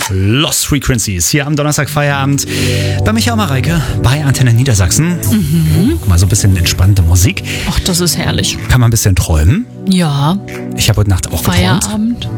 Lost Frequencies hier am Donnerstag Feierabend bei Micha und Mareike bei Antenne Niedersachsen. Guck mal, so ein bisschen entspannte Musik. Ach, das ist herrlich. Kann man ein bisschen träumen. Ja. Ich habe heute Nacht auch geträumt. Feierabend.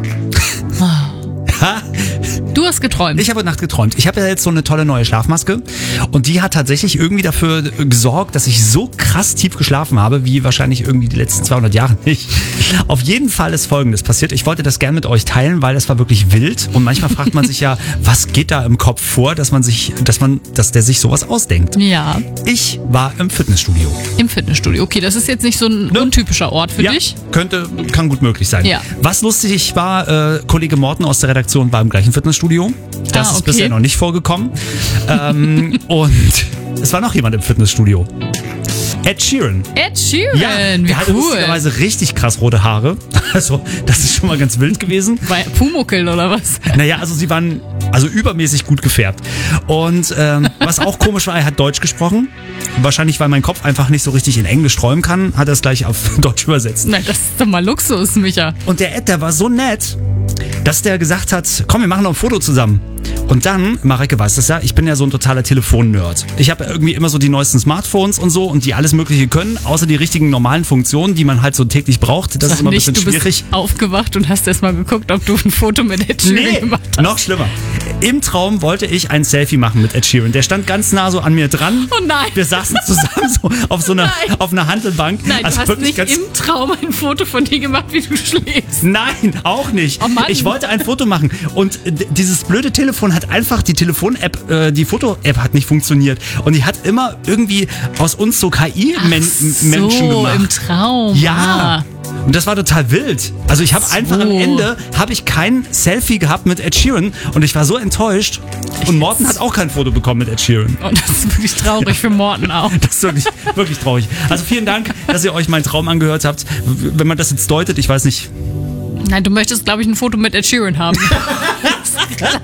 Du hast geträumt. Ich habe heute Nacht geträumt. Ich habe ja jetzt so eine tolle neue Schlafmaske und die hat tatsächlich irgendwie dafür gesorgt, dass ich so krass tief geschlafen habe, wie wahrscheinlich irgendwie die letzten 200 Jahre nicht. Auf jeden Fall ist Folgendes passiert. Ich wollte das gerne mit euch teilen, weil es war wirklich wild und manchmal fragt man sich ja, was geht da im Kopf vor, dass der sich sowas ausdenkt. Ja. Ich war im Fitnessstudio. Im Fitnessstudio. Okay, das ist jetzt nicht so ein untypischer Ort für dich. Kann gut möglich sein. Ja. Was lustig war, Kollege Morten aus der Redaktion war im gleichen Fitnessstudio. Das ist bisher noch nicht vorgekommen. Und es war noch jemand im Fitnessstudio. Ed Sheeran. Ed Sheeran, Ja, wie der hatte cool. lustigerweise richtig krass rote Haare. Also, das ist schon mal ganz wild gewesen. Bei Pumuckel oder was? Naja, also sie waren übermäßig gut gefärbt. Und was auch komisch war, er hat Deutsch gesprochen. Wahrscheinlich, weil mein Kopf einfach nicht so richtig in Englisch träumen kann, hat er es gleich auf Deutsch übersetzt. Na, das ist doch mal Luxus, Micha. Und der Ed, der war so nett, dass der gesagt hat, komm, wir machen noch ein Foto zusammen. Und dann, Mareike weiß das ja, ich bin ja so ein totaler Telefon-Nerd. Ich habe irgendwie immer so die neuesten Smartphones und so und die alles Mögliche können, außer die richtigen normalen Funktionen, die man halt so täglich braucht. Das ist immer ein bisschen schwierig. Du bist aufgewacht und hast erst mal geguckt, ob du ein Foto mit Ed Sheeran gemacht hast. Noch schlimmer. Im Traum wollte ich ein Selfie machen mit Ed Sheeran. Der stand ganz nah so an mir dran. Oh nein. Wir saßen zusammen so auf einer Handelbank. Nein, also du hast nicht im Traum ein Foto von dir gemacht, wie du schläfst. Nein, auch nicht. Oh Mann. Ich wollte ein Foto machen und dieses blöde Telefon hat einfach, die Telefon-App, die Foto-App hat nicht funktioniert und die hat immer irgendwie aus uns so KI-Menschen gemacht. Im Traum. Ja. Und das war total wild. Also ich habe einfach am Ende kein Selfie gehabt mit Ed Sheeran und ich war so enttäuscht. Und Morten hat auch kein Foto bekommen mit Ed Sheeran. Und das ist wirklich traurig für Morten auch. Das ist wirklich, wirklich traurig. Also vielen Dank, dass ihr euch meinen Traum angehört habt. Wenn man das jetzt deutet, ich weiß nicht. Nein, du möchtest, glaube ich, ein Foto mit Ed Sheeran haben.